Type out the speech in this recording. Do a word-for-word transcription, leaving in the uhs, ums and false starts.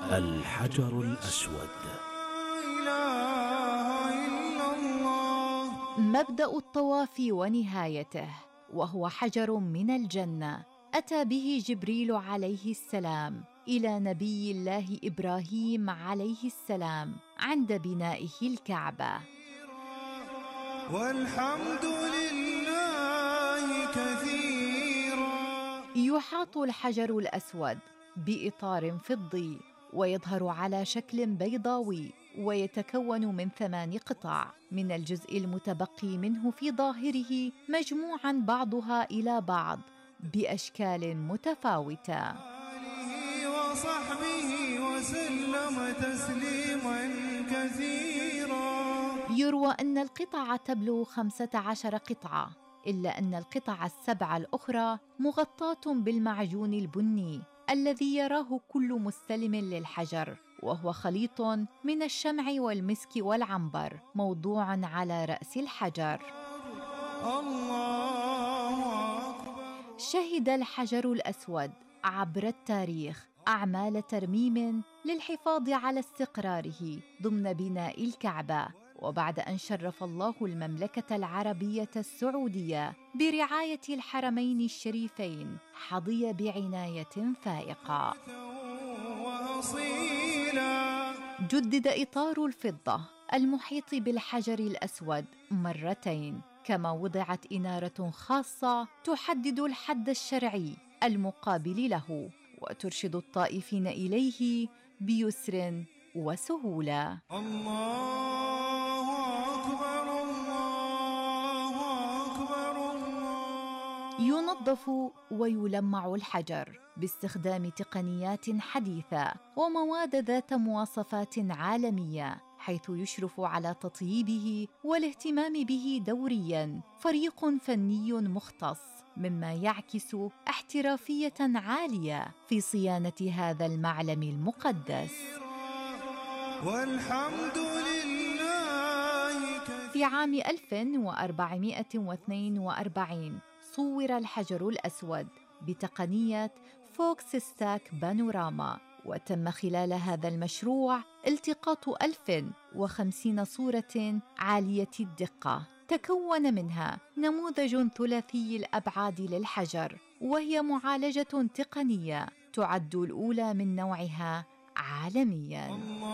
الحجر الأسود. مبدأ الطواف ونهايته، وهو حجر من الجنة أتى به جبريل عليه السلام إلى نبي الله إبراهيم عليه السلام عند بنائه الكعبة. والحمد لله كثيرا. يحاط الحجر الأسود بإطار فضي ويظهر على شكل بيضاوي، ويتكون من ثمان قطع من الجزء المتبقي منه في ظاهره مجموعاً بعضها إلى بعض بأشكال متفاوتة. وصحبه وسلم تسليما كثيرا. يروى أن القطع تبلغ خمسة عشر قطعة، إلا أن القطع السبع الأخرى مغطاة بالمعجون البني الذي يراه كل مستلم للحجر، وهو خليط من الشمع والمسك والعنبر موضوع على رأس الحجر. شهد الحجر الأسود عبر التاريخ أعمال ترميم للحفاظ على استقراره ضمن بناء الكعبة، وبعد أن شرف الله المملكة العربية السعودية برعاية الحرمين الشريفين حظي بعناية فائقة. جدد إطار الفضة المحيط بالحجر الأسود مرتين، كما وضعت إنارة خاصة تحدد الحد الشرعي المقابل له وترشد الطائفين إليه بيسر وسهولة. الله أكبر الله أكبر الله. ينظف ويلمع الحجر باستخدام تقنيات حديثة ومواد ذات مواصفات عالمية، حيث يشرف على تطييبه والاهتمام به دورياً فريق فني مختص، مما يعكس احترافية عالية في صيانة هذا المعلم المقدس. والحمد لله كثيرا. في عام ألف وأربعمائة واثنين وأربعين صور الحجر الأسود بتقنية فوكس ستاك بانوراما، وتم خلال هذا المشروع التقاط ألف وخمسين صورة عالية الدقة تكون منها نموذج ثلاثي الأبعاد للحجر، وهي معالجة تقنية تعد الأولى من نوعها عالمياً.